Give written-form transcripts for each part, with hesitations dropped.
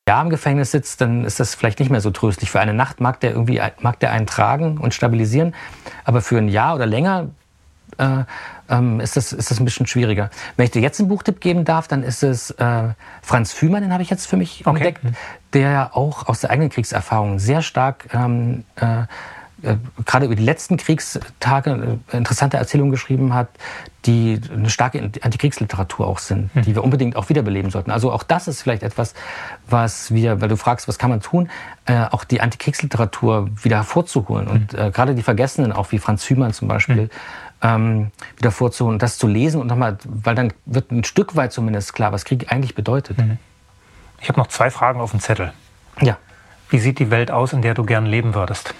Jahr im Gefängnis sitzt, dann ist das vielleicht nicht mehr so tröstlich. Für eine Nacht mag der einen tragen und stabilisieren, aber für ein Jahr oder länger ist das ein bisschen schwieriger. Wenn ich dir jetzt einen Buchtipp geben darf, dann ist es Franz Fühmer, den habe ich jetzt für mich entdeckt, der ja auch aus der eigenen Kriegserfahrung sehr stark gerade über die letzten Kriegstage eine interessante Erzählung geschrieben hat, die eine starke Antikriegsliteratur auch sind, die wir unbedingt auch wiederbeleben sollten. Also auch das ist vielleicht etwas, was wir, weil du fragst, was kann man tun, auch die Antikriegsliteratur wieder hervorzuholen und gerade die Vergessenen, auch wie Franz Hümann zum Beispiel, wieder vorzuholen und das zu lesen und nochmal, weil dann wird ein Stück weit zumindest klar, was Krieg eigentlich bedeutet. Ich habe noch 2 Fragen auf dem Zettel. Ja. Wie sieht die Welt aus, in der du gern leben würdest?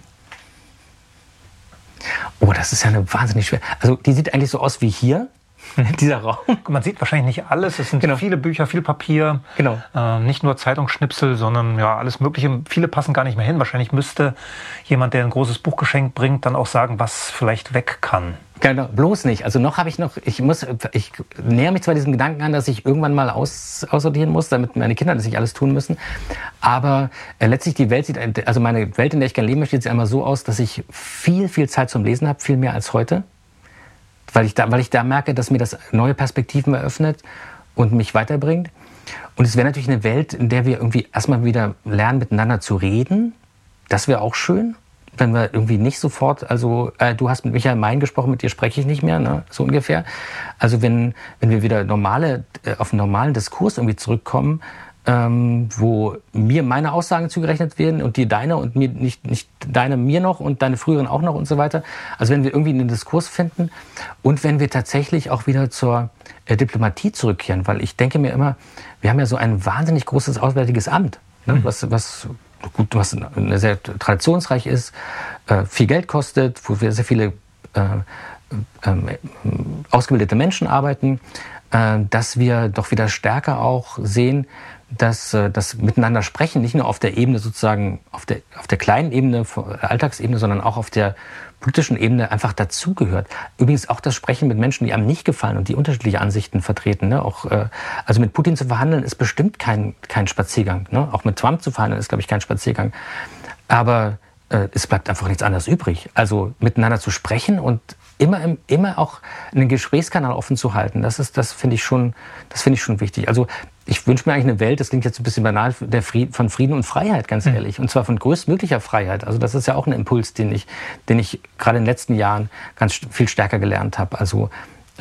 Oh, das ist ja eine wahnsinnig schwer. Also die sieht eigentlich so aus wie hier, dieser Raum. Man sieht wahrscheinlich nicht alles. Es sind viele Bücher, viel Papier. Genau. Nicht nur Zeitungsschnipsel, sondern ja alles Mögliche. Viele passen gar nicht mehr hin. Wahrscheinlich müsste jemand, der ein großes Buch geschenkt bringt, dann auch sagen, was vielleicht weg kann. Genau, bloß nicht. Also ich näher mich zwar diesem Gedanken an, dass ich irgendwann mal aussortieren muss, damit meine Kinder das nicht alles tun müssen. Aber letztlich die Welt also meine Welt, in der ich gerne leben möchte, sieht einmal so aus, dass ich viel, viel Zeit zum Lesen habe, viel mehr als heute. Weil ich da merke, dass mir das neue Perspektiven eröffnet und mich weiterbringt. Und es wäre natürlich eine Welt, in der wir irgendwie erstmal wieder lernen, miteinander zu reden. Das wäre auch schön, wenn wir irgendwie nicht sofort, also du hast mit Michael Mein gesprochen, mit dir spreche ich nicht mehr, ne? So ungefähr. Also wenn wir wieder auf einen normalen Diskurs irgendwie zurückkommen, wo mir meine Aussagen zugerechnet werden und dir deine und mir nicht deine mir noch und deine früheren auch noch und so weiter. Also wenn wir irgendwie einen Diskurs finden und wenn wir tatsächlich auch wieder zur Diplomatie zurückkehren, weil ich denke mir immer, wir haben ja so ein wahnsinnig großes Auswärtiges Amt, ne? Was sehr traditionsreich ist, viel Geld kostet, wo wir sehr viele ausgebildete Menschen arbeiten, dass wir doch wieder stärker auch sehen, dass das Miteinander sprechen nicht nur auf der Ebene sozusagen, auf der kleinen Ebene, Alltagsebene, sondern auch auf der politischen Ebene einfach dazugehört. Übrigens auch das Sprechen mit Menschen, die einem nicht gefallen und die unterschiedliche Ansichten vertreten. Ne? Also mit Putin zu verhandeln ist bestimmt kein Spaziergang. Ne? Auch mit Trump zu verhandeln ist, glaube ich, kein Spaziergang. Aber es bleibt einfach nichts anderes übrig. Also miteinander zu sprechen und immer auch einen Gesprächskanal offen zu halten, das finde ich schon wichtig. Also ich wünsche mir eigentlich eine Welt, das klingt jetzt ein bisschen banal, von Frieden und Freiheit, ganz ehrlich. Und zwar von größtmöglicher Freiheit. Also das ist ja auch ein Impuls, den ich gerade in den letzten Jahren ganz viel stärker gelernt habe. Also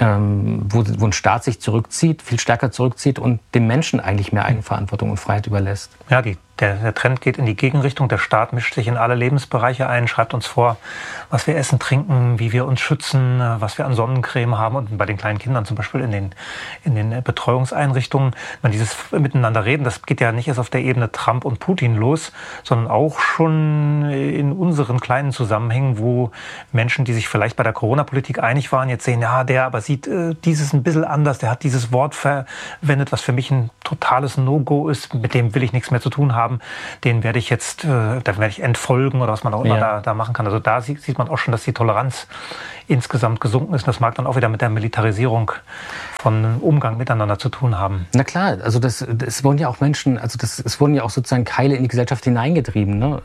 wo ein Staat sich viel stärker zurückzieht und dem Menschen eigentlich mehr Eigenverantwortung und Freiheit überlässt. Ja, der Trend geht in die Gegenrichtung. Der Staat mischt sich in alle Lebensbereiche ein, schreibt uns vor, was wir essen, trinken, wie wir uns schützen, was wir an Sonnencreme haben und bei den kleinen Kindern zum Beispiel in den Betreuungseinrichtungen. Dieses Miteinander reden, das geht ja nicht erst auf der Ebene Trump und Putin los, sondern auch schon in unseren kleinen Zusammenhängen, wo Menschen, die sich vielleicht bei der Corona-Politik einig waren, jetzt sehen, ja, der aber sieht dieses ein bisschen anders, der hat dieses Wort verwendet, was für mich ein totales No-Go ist, mit dem will ich nichts mehr zu tun haben. Den werde ich jetzt, da werde ich entfolgen oder was man auch immer da machen kann. Also da sieht man auch schon, dass die Toleranz insgesamt gesunken ist. Das mag dann auch wieder mit der Militarisierung von Umgang miteinander zu tun haben. Na klar, also es wurden ja auch Menschen, also es wurden ja auch sozusagen Keile in die Gesellschaft hineingetrieben, ne?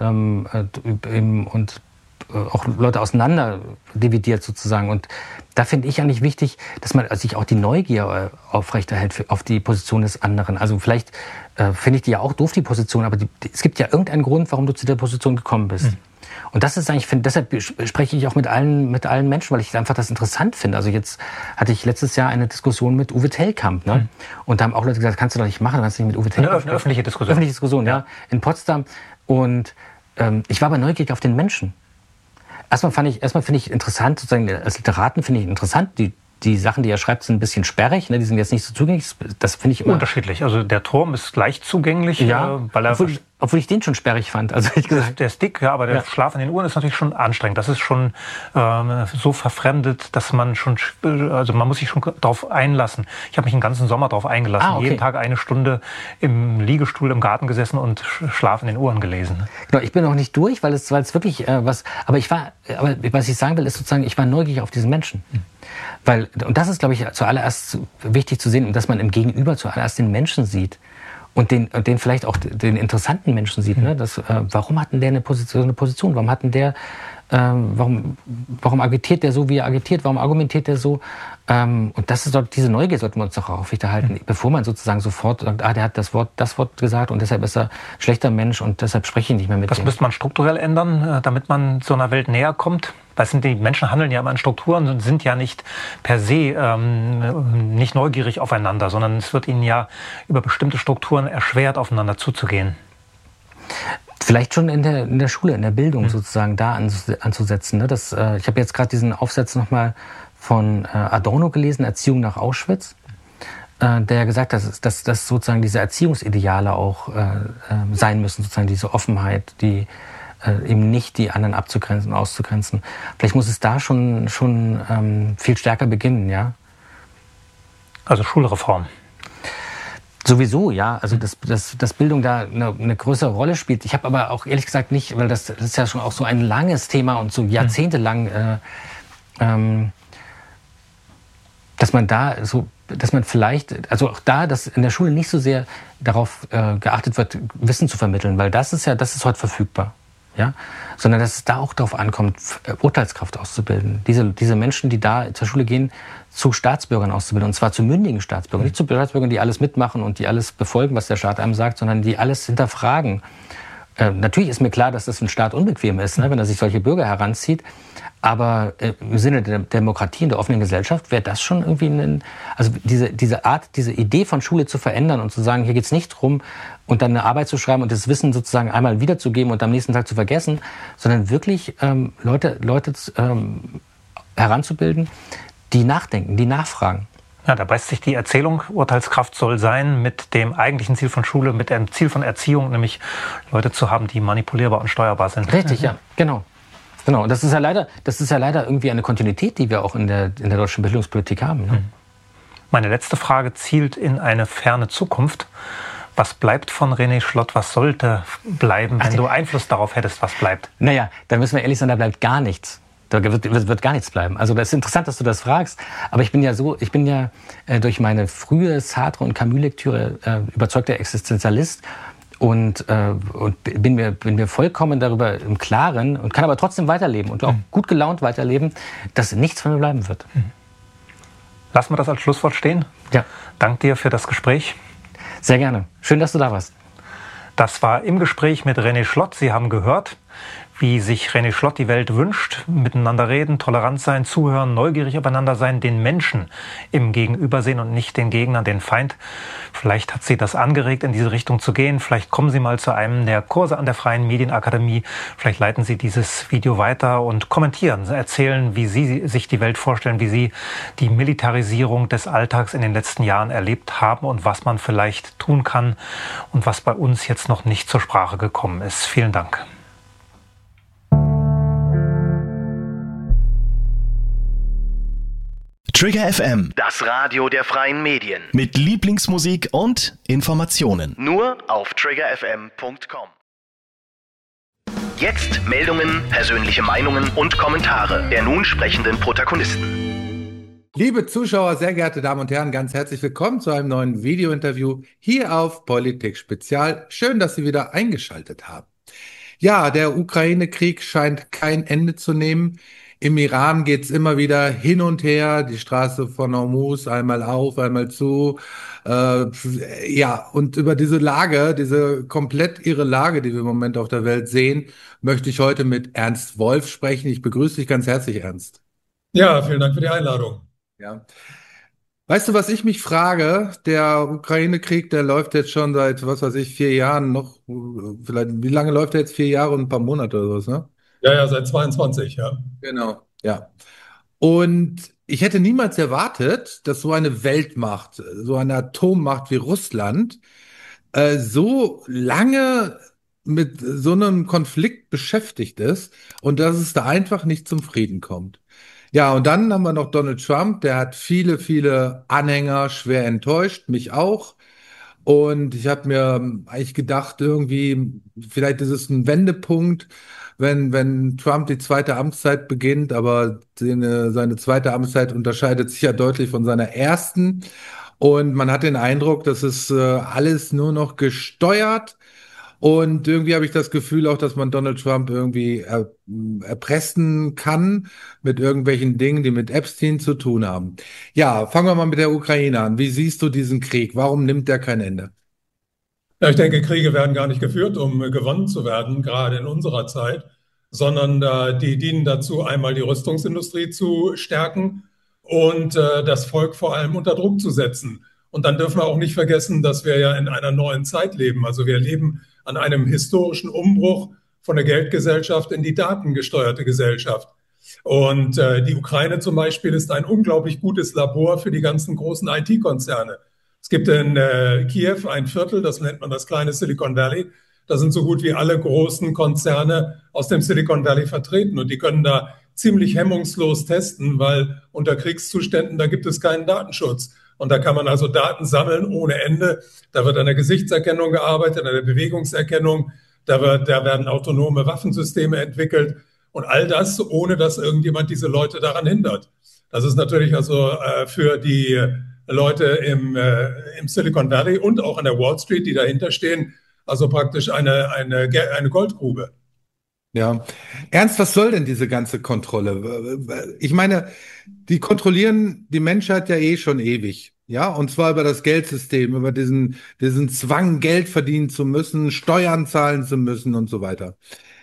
Und auch Leute auseinander dividiert sozusagen. Und da finde ich eigentlich wichtig, dass man sich auch die Neugier aufrechterhält auf die Position des anderen. Also vielleicht finde ich die ja auch doof, die Position, aber es gibt ja irgendeinen Grund, warum du zu der Position gekommen bist. Und das ist eigentlich, deshalb spreche ich auch mit allen Menschen, weil ich einfach das interessant finde. Also jetzt hatte ich letztes Jahr eine Diskussion mit Uwe Tellkamp, ne? Und da haben auch Leute gesagt, kannst du doch nicht machen, kannst du nicht mit Uwe Tellkamp. Eine öffentliche Diskussion. Öffentliche Diskussion, ja, in Potsdam. Und ich war aber neugierig auf den Menschen. Erstmal finde ich interessant, sozusagen als Literaten finde ich interessant, die Sachen, die er schreibt, sind ein bisschen sperrig, ne? Die sind jetzt nicht so zugänglich. Das finde ich immer unterschiedlich. Also der Turm ist leicht zugänglich, ja, weil er obwohl ich den schon sperrig fand. Also ehrlich gesagt. Der ist dick, ja, aber der Schlaf an den Uhren ist natürlich schon anstrengend. Das ist schon so verfremdet, dass man man muss sich schon darauf einlassen. Ich habe mich den ganzen Sommer darauf eingelassen. Okay. Jeden Tag 1 Stunde im Liegestuhl im Garten gesessen und Schlaf in den Uhren gelesen. Genau, ich bin noch nicht durch, weil es wirklich was. Aber was ich sagen will, ist sozusagen, ich war neugierig auf diesen Menschen. Und das ist, glaube ich, zuallererst wichtig zu sehen, dass man im Gegenüber zuallererst den Menschen sieht und den vielleicht auch den interessanten Menschen sieht. Ne? Warum hat denn der eine Position? Warum hat denn der, warum agitiert der so, wie er agitiert? Warum argumentiert der so? Und das ist doch, diese Neugier sollten wir uns doch aufrechterhalten, bevor man sozusagen sofort sagt, der hat das Wort gesagt und deshalb ist er ein schlechter Mensch und deshalb spreche ich nicht mehr mit ihm. Das müsste man strukturell ändern, damit man so einer Welt näher kommt. Weil die Menschen handeln ja immer in Strukturen und sind ja nicht per se nicht neugierig aufeinander, sondern es wird ihnen ja über bestimmte Strukturen erschwert, aufeinander zuzugehen. Vielleicht schon in der Schule, in der Bildung sozusagen da anzusetzen. Ne? Ich habe jetzt gerade diesen Aufsatz nochmal von Adorno gelesen, Erziehung nach Auschwitz, der gesagt hat, dass sozusagen diese Erziehungsideale auch sein müssen, sozusagen diese Offenheit, die eben nicht die anderen abzugrenzen und auszugrenzen. Vielleicht muss es da schon viel stärker beginnen, ja? Also Schulreform. Sowieso, ja. Also dass Bildung da eine größere Rolle spielt. Ich habe aber auch ehrlich gesagt nicht, weil das ist ja schon auch so ein langes Thema und so jahrzehntelang, dass man vielleicht, also auch da, dass in der Schule nicht so sehr darauf geachtet wird, Wissen zu vermitteln, weil das ist heute verfügbar. Ja, sondern dass es da auch darauf ankommt, Urteilskraft auszubilden. Diese Menschen, die da zur Schule gehen, zu Staatsbürgern auszubilden. Und zwar zu mündigen Staatsbürgern. Nicht zu Staatsbürgern, die alles mitmachen und die alles befolgen, was der Staat einem sagt, sondern die alles hinterfragen. Natürlich ist mir klar, dass das für den Staat unbequem ist, ne, wenn er sich solche Bürger heranzieht. Aber im Sinne der Demokratie, in der offenen Gesellschaft, wäre das schon irgendwie also diese Idee von Schule zu verändern und zu sagen, hier geht's nicht drum, und dann eine Arbeit zu schreiben und das Wissen sozusagen einmal wiederzugeben und am nächsten Tag zu vergessen, sondern wirklich Leute heranzubilden, die nachdenken, die nachfragen. Ja, da beißt sich die Erzählung, Urteilskraft soll sein, mit dem eigentlichen Ziel von Schule, mit dem Ziel von Erziehung, nämlich Leute zu haben, die manipulierbar und steuerbar sind. Richtig, ja, genau. Und das ist ja leider irgendwie eine Kontinuität, die wir auch in der deutschen Bildungspolitik haben. Ne? Meine letzte Frage zielt in eine ferne Zukunft. Was bleibt von René Schlott? Was sollte bleiben, wenn du Einfluss darauf hättest, was bleibt? Naja, da müssen wir ehrlich sein, da bleibt gar nichts. Da wird gar nichts bleiben. Also das ist interessant, dass du das fragst. Aber ich bin ja durch meine frühe Sartre- und Camus-Lektüre überzeugter Existenzialist und bin mir vollkommen darüber im Klaren und kann aber trotzdem weiterleben und auch gut gelaunt weiterleben, dass nichts von mir bleiben wird. Lassen wir das als Schlusswort stehen. Ja. Dank dir für das Gespräch. Sehr gerne. Schön, dass du da warst. Das war im Gespräch mit René Schlott. Sie haben gehört, wie sich René Schlott die Welt wünscht. Miteinander reden, tolerant sein, zuhören, neugierig aufeinander sein, den Menschen im Gegenüber sehen und nicht den Gegner, den Feind. Vielleicht hat Sie das angeregt, in diese Richtung zu gehen. Vielleicht kommen Sie mal zu einem der Kurse an der Freien Medienakademie. Vielleicht leiten Sie dieses Video weiter und kommentieren, erzählen, wie Sie sich die Welt vorstellen, wie Sie die Militarisierung des Alltags in den letzten Jahren erlebt haben und was man vielleicht tun kann und was bei uns jetzt noch nicht zur Sprache gekommen ist. Vielen Dank. Trigger FM, das Radio der Freien Medien. mit Lieblingsmusik und Informationen. Nur auf triggerfm.com. Jetzt Meldungen, persönliche Meinungen und Kommentare der nun sprechenden Protagonisten. Liebe Zuschauer, sehr geehrte Damen und Herren, ganz herzlich willkommen zu einem neuen Video-Interview hier auf Politik Spezial. Schön, dass Sie wieder eingeschaltet haben. Ja, der Ukraine-Krieg scheint kein Ende zu nehmen. Im Iran geht's immer wieder hin und her, die Straße von Hormuz einmal auf, einmal zu. Und über diese Lage, diese komplett irre Lage, die wir im Moment auf der Welt sehen, möchte ich heute mit Ernst Wolf sprechen. Ich begrüße dich ganz herzlich, Ernst. Ja, vielen Dank für die Einladung. Ja. Weißt du, was ich mich frage? Der Ukraine-Krieg, der läuft jetzt schon seit, 4 Jahren noch, vielleicht, wie lange läuft der jetzt? 4 Jahre und ein paar Monate oder was, ne? Ja, seit 22, ja. Genau, ja. Und ich hätte niemals erwartet, dass so eine Weltmacht, so eine Atommacht wie Russland, so lange mit so einem Konflikt beschäftigt ist und dass es da einfach nicht zum Frieden kommt. Ja, und dann haben wir noch Donald Trump, der hat viele, viele Anhänger schwer enttäuscht, mich auch. Und ich habe mir eigentlich gedacht, irgendwie, vielleicht ist es ein Wendepunkt, wenn Trump die zweite Amtszeit beginnt, aber seine zweite Amtszeit unterscheidet sich ja deutlich von seiner ersten. Und man hat den Eindruck, dass es alles nur noch gesteuert. Und irgendwie habe ich das Gefühl auch, dass man Donald Trump irgendwie erpressen kann mit irgendwelchen Dingen, die mit Epstein zu tun haben. Ja, fangen wir mal mit der Ukraine an. Wie siehst du diesen Krieg? Warum nimmt der kein Ende? Ja, ich denke, Kriege werden gar nicht geführt, um gewonnen zu werden, gerade in unserer Zeit, sondern die dienen dazu, einmal die Rüstungsindustrie zu stärken und das Volk vor allem unter Druck zu setzen. Und dann dürfen wir auch nicht vergessen, dass wir ja in einer neuen Zeit leben. Also wir leben an einem historischen Umbruch von der Geldgesellschaft in die datengesteuerte Gesellschaft. Und die Ukraine zum Beispiel ist ein unglaublich gutes Labor für die ganzen großen IT-Konzerne. Es gibt in Kiew ein Viertel, das nennt man das kleine Silicon Valley. Da sind so gut wie alle großen Konzerne aus dem Silicon Valley vertreten und die können da ziemlich hemmungslos testen, weil unter Kriegszuständen, da gibt es keinen Datenschutz. Und da kann man also Daten sammeln ohne Ende. Da wird an der Gesichtserkennung gearbeitet, an der Bewegungserkennung. Da werden autonome Waffensysteme entwickelt und all das, ohne dass irgendjemand diese Leute daran hindert. Das ist natürlich also für die Leute im Silicon Valley und auch an der Wall Street, die dahinter stehen, also praktisch eine Goldgrube. Ja. Ernst, was soll denn diese ganze Kontrolle? Ich meine, die kontrollieren die Menschheit ja eh schon ewig. Ja, und zwar über das Geldsystem, über diesen Zwang, Geld verdienen zu müssen, Steuern zahlen zu müssen und so weiter.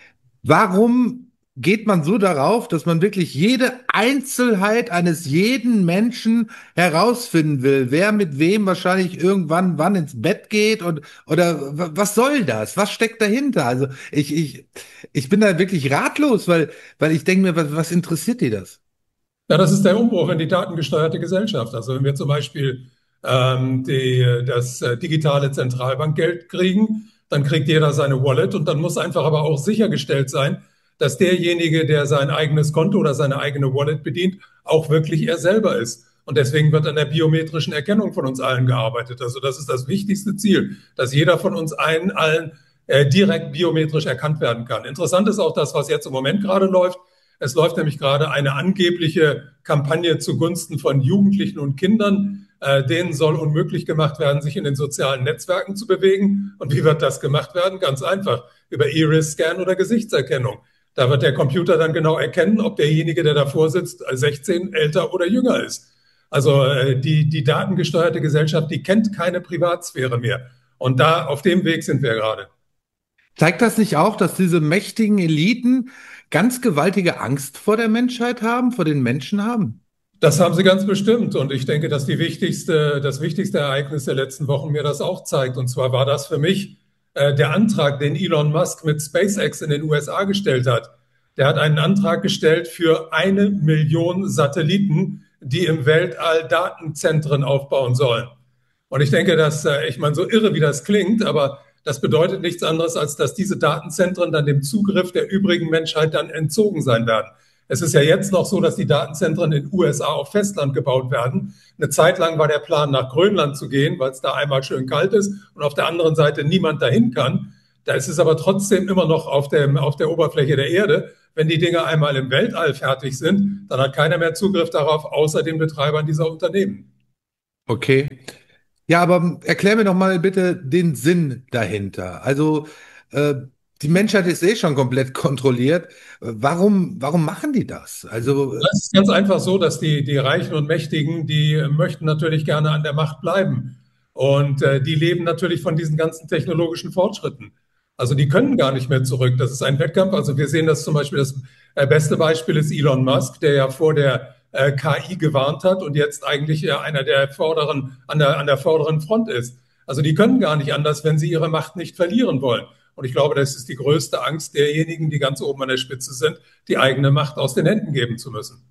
Warum geht man so darauf, dass man wirklich jede Einzelheit eines jeden Menschen herausfinden will, wer mit wem wahrscheinlich irgendwann wann ins Bett geht oder was soll das? Was steckt dahinter? Also ich bin da wirklich ratlos, weil ich denke mir, was interessiert die das? Ja, das ist der Umbruch in die datengesteuerte Gesellschaft. Also wenn wir zum Beispiel das digitale Zentralbankgeld kriegen, dann kriegt jeder seine Wallet und dann muss einfach aber auch sichergestellt sein, dass derjenige, der sein eigenes Konto oder seine eigene Wallet bedient, auch wirklich er selber ist. Und deswegen wird an der biometrischen Erkennung von uns allen gearbeitet. Also das ist das wichtigste Ziel, dass jeder von uns allen direkt biometrisch erkannt werden kann. Interessant ist auch das, was jetzt im Moment gerade läuft. Es läuft nämlich gerade eine angebliche Kampagne zugunsten von Jugendlichen und Kindern. Denen soll unmöglich gemacht werden, sich in den sozialen Netzwerken zu bewegen. Und wie wird das gemacht werden? Ganz einfach, über Iris-Scan oder Gesichtserkennung. Da wird der Computer dann genau erkennen, ob derjenige, der davor sitzt, 16, älter oder jünger ist. Also die datengesteuerte Gesellschaft, die kennt keine Privatsphäre mehr. Und da auf dem Weg sind wir gerade. Zeigt das nicht auch, dass diese mächtigen Eliten ganz gewaltige Angst vor der Menschheit haben, vor den Menschen haben? Das haben sie ganz bestimmt. Und ich denke, dass das wichtigste Ereignis der letzten Wochen mir das auch zeigt. Und zwar war das für mich der Antrag, den Elon Musk mit SpaceX in den USA gestellt hat. Der hat einen Antrag gestellt für 1 Million Satelliten, die im Weltall Datenzentren aufbauen sollen. Und ich denke, ich meine, so irre wie das klingt, aber das bedeutet nichts anderes, als dass diese Datenzentren dann dem Zugriff der übrigen Menschheit dann entzogen sein werden. Es ist ja jetzt noch so, dass die Datenzentren in den USA auf Festland gebaut werden. Eine Zeit lang war der Plan, nach Grönland zu gehen, weil es da einmal schön kalt ist und auf der anderen Seite niemand dahin kann. Da ist es aber trotzdem immer noch auf der Oberfläche der Erde. Wenn die Dinge einmal im Weltall fertig sind, dann hat keiner mehr Zugriff darauf, außer den Betreibern dieser Unternehmen. Okay. Ja, aber erklär mir doch mal bitte den Sinn dahinter. Also die Menschheit ist eh schon komplett kontrolliert. Warum machen die das? Also Das ist ganz einfach so, dass die Reichen und Mächtigen, die möchten natürlich gerne an der Macht bleiben. Und die leben natürlich von diesen ganzen technologischen Fortschritten. Also die können gar nicht mehr zurück. Das ist ein Wettkampf. Also wir sehen das zum Beispiel, das beste Beispiel ist Elon Musk, der ja vor der KI gewarnt hat und jetzt eigentlich einer der an der vorderen Front ist. Also die können gar nicht anders, wenn sie ihre Macht nicht verlieren wollen. Und ich glaube, das ist die größte Angst derjenigen, die ganz oben an der Spitze sind, die eigene Macht aus den Händen geben zu müssen.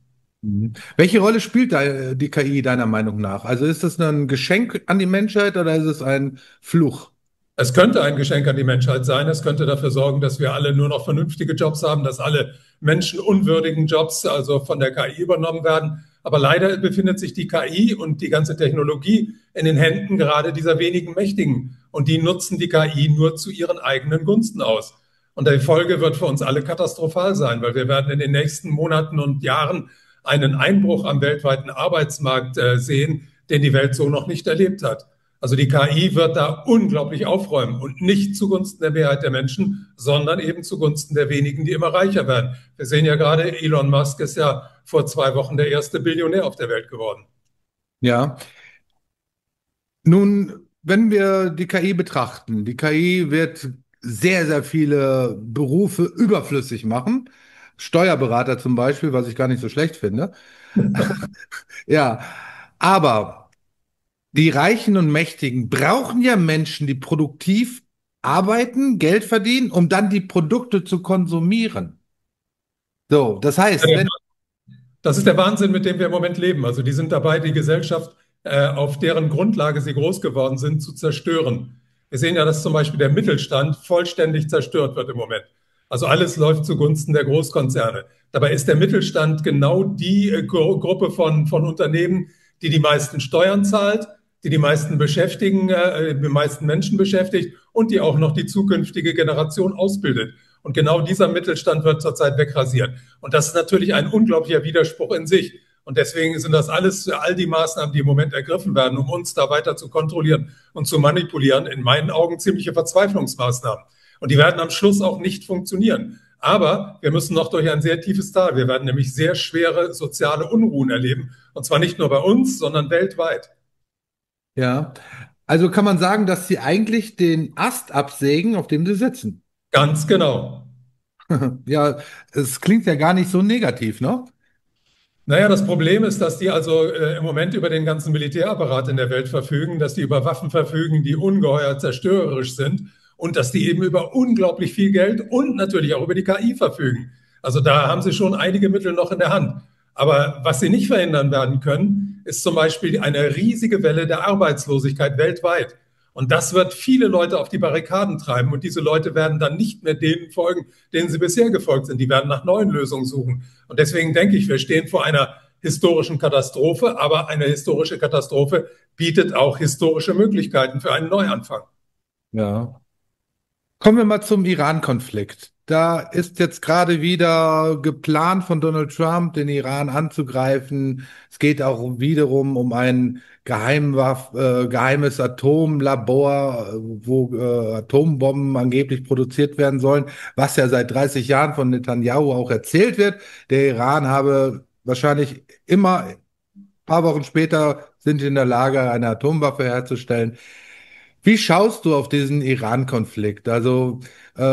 welche Rolle spielt da die KI deiner Meinung nach? Also ist das ein Geschenk an die Menschheit oder ist es ein Fluch? Es könnte ein Geschenk an die Menschheit sein. Es könnte dafür sorgen, dass wir alle nur noch vernünftige Jobs haben, dass alle menschenunwürdigen Jobs also von der KI übernommen werden. Aber leider befindet sich die KI und die ganze Technologie in den Händen gerade dieser wenigen Mächtigen. Und die nutzen die KI nur zu ihren eigenen Gunsten aus. Und die Folge wird für uns alle katastrophal sein, weil wir werden in den nächsten Monaten und Jahren einen Einbruch am weltweiten Arbeitsmarkt sehen, den die Welt so noch nicht erlebt hat. Also die KI wird da unglaublich aufräumen und nicht zugunsten der Mehrheit der Menschen, sondern eben zugunsten der wenigen, die immer reicher werden. Wir sehen ja gerade, Elon Musk ist ja vor 2 Wochen der erste Billionär auf der Welt geworden. Ja. Nun, wenn wir die KI betrachten, die KI wird sehr, sehr viele Berufe überflüssig machen. Steuerberater zum Beispiel, was ich gar nicht so schlecht finde. Ja, aber die Reichen und Mächtigen brauchen ja Menschen, die produktiv arbeiten, Geld verdienen, um dann die Produkte zu konsumieren. So, das heißt, wenn, Das ist der Wahnsinn, mit dem wir im Moment leben. Also die sind dabei, die Gesellschaft, auf deren Grundlage sie groß geworden sind, zu zerstören. Wir sehen ja, dass zum Beispiel der Mittelstand vollständig zerstört wird im Moment. Also alles läuft zugunsten der Großkonzerne. Dabei ist der Mittelstand genau die Gruppe von Unternehmen, die meisten Steuern zahlt, die meisten beschäftigen, die meisten Menschen beschäftigt und die auch noch die zukünftige Generation ausbildet. Und genau dieser Mittelstand wird zurzeit wegrasiert. Und das ist natürlich ein unglaublicher Widerspruch in sich. Und deswegen sind das all die Maßnahmen, die im Moment ergriffen werden, um uns da weiter zu kontrollieren und zu manipulieren, in meinen Augen ziemliche Verzweiflungsmaßnahmen. Und die werden am Schluss auch nicht funktionieren. Aber wir müssen noch durch ein sehr tiefes Tal. Wir werden nämlich sehr schwere soziale Unruhen erleben. Und zwar nicht nur bei uns, sondern weltweit. ja, also kann man sagen, dass sie eigentlich den Ast absägen, auf dem sie sitzen. Ganz genau. Ja, es klingt ja gar nicht so negativ, ne? Naja, das Problem ist, dass die also im Moment über den ganzen Militärapparat in der Welt verfügen, dass die über Waffen verfügen, die ungeheuer zerstörerisch sind und dass die eben über unglaublich viel Geld und natürlich auch über die KI verfügen. Also da haben sie schon einige Mittel noch in der Hand. Aber was sie nicht verhindern werden können, ist zum Beispiel eine riesige Welle der Arbeitslosigkeit weltweit. Und das wird viele Leute auf die Barrikaden treiben. Und diese Leute werden dann nicht mehr denen folgen, denen sie bisher gefolgt sind. Die werden nach neuen Lösungen suchen. Und deswegen denke ich, wir stehen vor einer historischen Katastrophe. Aber eine historische Katastrophe bietet auch historische Möglichkeiten für einen Neuanfang. Ja. Kommen wir mal zum Iran-Konflikt. Da ist jetzt gerade wieder geplant von Donald Trump, den Iran anzugreifen. Es geht auch wiederum um ein geheimes Atomlabor, wo Atombomben angeblich produziert werden sollen, was ja seit 30 Jahren von Netanyahu auch erzählt wird. Der Iran habe wahrscheinlich immer, ein paar Wochen später, sind in der Lage, eine Atomwaffe herzustellen. Wie schaust du auf diesen Iran-Konflikt? Also,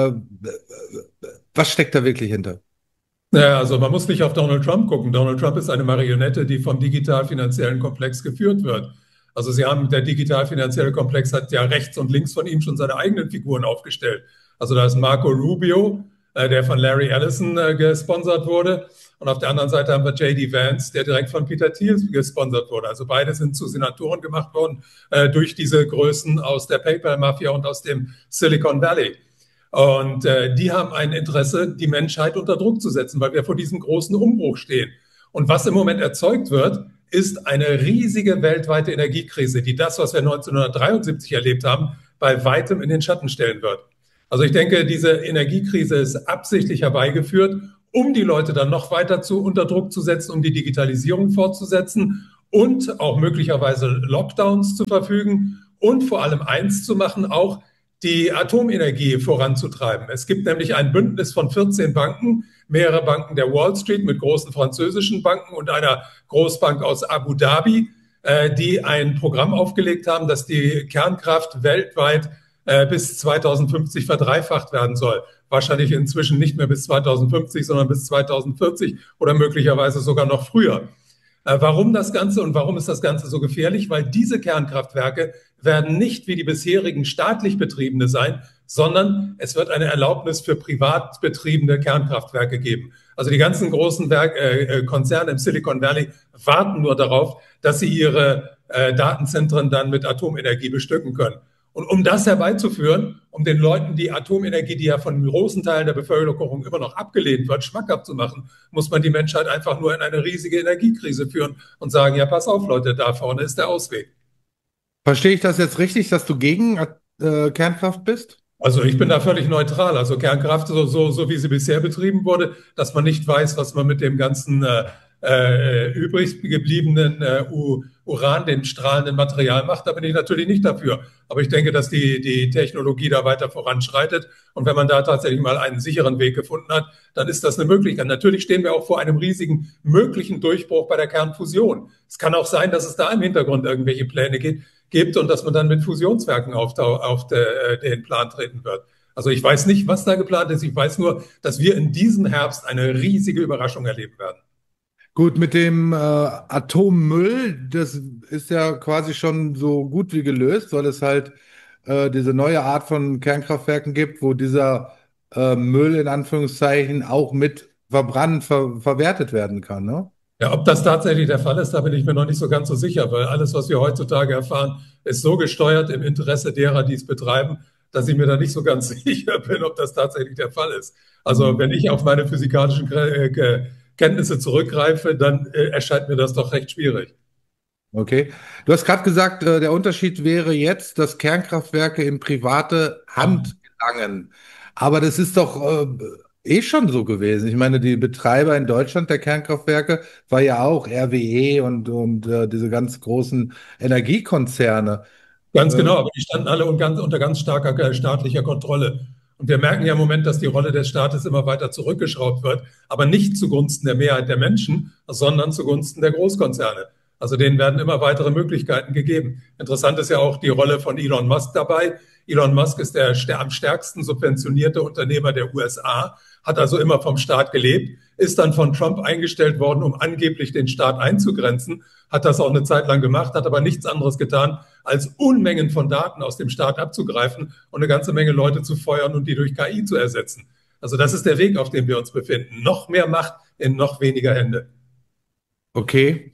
was steckt da wirklich hinter? Ja, also man muss nicht auf Donald Trump gucken. Donald Trump ist eine Marionette, die vom digital-finanziellen Komplex geführt wird. Also der digital-finanzielle Komplex hat ja rechts und links von ihm schon seine eigenen Figuren aufgestellt. Also da ist Marco Rubio, der von Larry Ellison gesponsert wurde. Und auf der anderen Seite haben wir J.D. Vance, der direkt von Peter Thiel gesponsert wurde. Also beide sind zu Senatoren gemacht worden durch diese Größen aus der PayPal-Mafia und aus dem Silicon Valley. Und die haben ein Interesse, die Menschheit unter Druck zu setzen, weil wir vor diesem großen Umbruch stehen. Und was im Moment erzeugt wird, ist eine riesige weltweite Energiekrise, die das, was wir 1973 erlebt haben, bei weitem in den Schatten stellen wird. Also ich denke, diese Energiekrise ist absichtlich herbeigeführt, um die Leute dann noch weiter unter Druck zu setzen, um die Digitalisierung fortzusetzen und auch möglicherweise Lockdowns zu verfügen und vor allem eins zu machen, auch die Atomenergie voranzutreiben. Es gibt nämlich ein Bündnis von 14 Banken, mehrere Banken der Wall Street mit großen französischen Banken und einer Großbank aus Abu Dhabi, die ein Programm aufgelegt haben, dass die Kernkraft weltweit bis 2050 verdreifacht werden soll. Wahrscheinlich inzwischen nicht mehr bis 2050, sondern bis 2040 oder möglicherweise sogar noch früher. Warum das Ganze und warum ist das Ganze so gefährlich? Weil diese Kernkraftwerke werden nicht wie die bisherigen staatlich betriebene sein, sondern es wird eine Erlaubnis für privat betriebene Kernkraftwerke geben. Also die ganzen großen Konzerne im Silicon Valley warten nur darauf, dass sie ihre Datenzentren dann mit Atomenergie bestücken können. Und um das herbeizuführen, um den Leuten die Atomenergie, die ja von großen Teilen der Bevölkerung immer noch abgelehnt wird, schmackhaft zu machen, muss man die Menschheit einfach nur in eine riesige Energiekrise führen und sagen, ja, pass auf, Leute, da vorne ist der Ausweg. Verstehe ich das jetzt richtig, dass du gegen Kernkraft bist? Also ich bin da völlig neutral. Also Kernkraft, so wie sie bisher betrieben wurde, dass man nicht weiß, was man mit dem ganzen übrig gebliebenen Uran, dem strahlenden Material macht, da bin ich natürlich nicht dafür. Aber ich denke, dass die Technologie da weiter voranschreitet. Und wenn man da tatsächlich mal einen sicheren Weg gefunden hat, dann ist das eine Möglichkeit. Natürlich stehen wir auch vor einem riesigen möglichen Durchbruch bei der Kernfusion. Es kann auch sein, dass es da im Hintergrund irgendwelche Pläne gibt und dass man dann mit Fusionswerken auf den Plan treten wird. Also ich weiß nicht, was da geplant ist. Ich weiß nur, dass wir in diesem Herbst eine riesige Überraschung erleben werden. Gut, mit dem Atommüll, das ist ja quasi schon so gut wie gelöst, weil es halt diese neue Art von Kernkraftwerken gibt, wo dieser Müll in Anführungszeichen auch mit verbrannt, verwertet werden kann, ne? Ja, ob das tatsächlich der Fall ist, da bin ich mir noch nicht so ganz so sicher, weil alles, was wir heutzutage erfahren, ist so gesteuert im Interesse derer, die es betreiben, dass ich mir da nicht so ganz sicher bin, ob das tatsächlich der Fall ist. Also wenn ich auf meine physikalischen Kenntnisse zurückgreife, dann erscheint mir das doch recht schwierig. Okay. Du hast gerade gesagt, der Unterschied wäre jetzt, dass Kernkraftwerke in private Hand gelangen. Aber das ist doch schon so gewesen. Ich meine, die Betreiber in Deutschland der Kernkraftwerke war ja auch RWE und diese ganz großen Energiekonzerne. Ganz genau, aber die standen alle unter ganz starker staatlicher Kontrolle. Und wir merken ja im Moment, dass die Rolle des Staates immer weiter zurückgeschraubt wird, aber nicht zugunsten der Mehrheit der Menschen, sondern zugunsten der Großkonzerne. Also denen werden immer weitere Möglichkeiten gegeben. Interessant ist ja auch die Rolle von Elon Musk dabei. Elon Musk ist der am stärksten subventionierte Unternehmer der USA, hat also immer vom Staat gelebt, ist dann von Trump eingestellt worden, um angeblich den Staat einzugrenzen, hat das auch eine Zeit lang gemacht, hat aber nichts anderes getan, als Unmengen von Daten aus dem Staat abzugreifen und eine ganze Menge Leute zu feuern und die durch KI zu ersetzen. Also das ist der Weg, auf dem wir uns befinden. Noch mehr Macht in noch weniger Hände. Okay.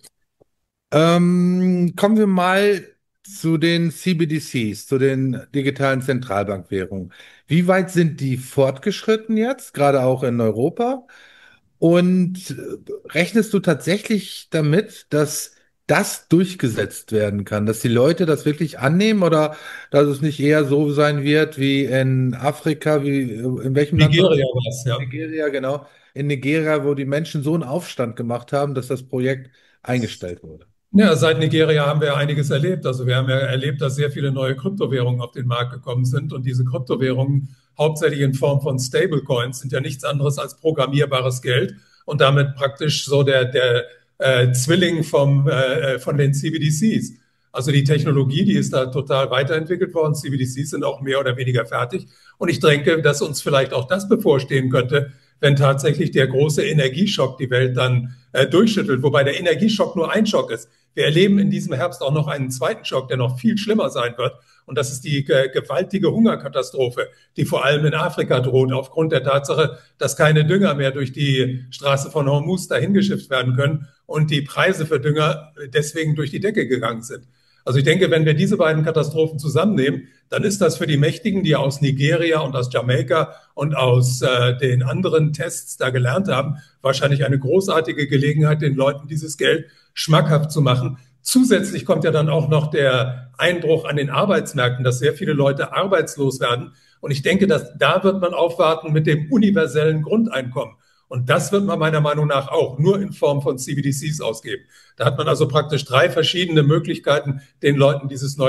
Kommen wir mal zu den CBDCs, zu den digitalen Zentralbankwährungen. Wie weit sind die fortgeschritten jetzt, gerade auch in Europa? Und rechnest du tatsächlich damit, dass das durchgesetzt werden kann, dass die Leute das wirklich annehmen oder dass es nicht eher so sein wird wie in Afrika, wie in welchem Land? Nigeria war es, ja. Nigeria, genau. In Nigeria, wo die Menschen so einen Aufstand gemacht haben, dass das Projekt eingestellt wurde. Ja, seit Nigeria haben wir einiges erlebt. Also wir haben ja erlebt, dass sehr viele neue Kryptowährungen auf den Markt gekommen sind. Und diese Kryptowährungen, hauptsächlich in Form von Stablecoins, sind ja nichts anderes als programmierbares Geld und damit praktisch so der Zwilling von den CBDCs. Also die Technologie, die ist da total weiterentwickelt worden. CBDCs sind auch mehr oder weniger fertig. Und ich denke, dass uns vielleicht auch das bevorstehen könnte, wenn tatsächlich der große Energieschock die Welt dann durchschüttelt. Wobei der Energieschock nur ein Schock ist. Wir erleben in diesem Herbst auch noch einen zweiten Schock, der noch viel schlimmer sein wird. Und das ist die gewaltige Hungerkatastrophe, die vor allem in Afrika droht, aufgrund der Tatsache, dass keine Dünger mehr durch die Straße von Hormuz dahin geschifft werden können und die Preise für Dünger deswegen durch die Decke gegangen sind. Also ich denke, wenn wir diese beiden Katastrophen zusammennehmen, dann ist das für die Mächtigen, die aus Nigeria und aus Jamaika und aus den anderen Tests da gelernt haben, wahrscheinlich eine großartige Gelegenheit, den Leuten dieses Geld schmackhaft zu machen. Zusätzlich kommt ja dann auch noch der Einbruch an den Arbeitsmärkten, dass sehr viele Leute arbeitslos werden. Und ich denke, dass da wird man aufwarten mit dem universellen Grundeinkommen. Und das wird man meiner Meinung nach auch nur in Form von CBDCs ausgeben. Da hat man also praktisch 3 verschiedene Möglichkeiten, den Leuten dieses neue